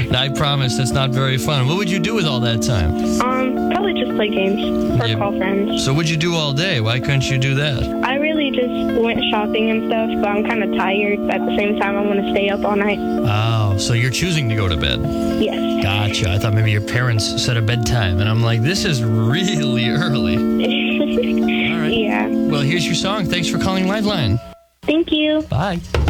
I promise that's not very fun. What would you do with all that time? Probably just play games or Yeah. call friends. So what'd you do all day? Why couldn't you do that? I really just went shopping and stuff, but I'm kind of tired. But at the same time, I want to stay up all night. Oh, so you're choosing to go to bed. Yes. Gotcha. I thought maybe your parents set a bedtime, and I'm like, this is really early. All right. Yeah. Well, here's your song. Thanks for calling Liveline. Thank you. Bye.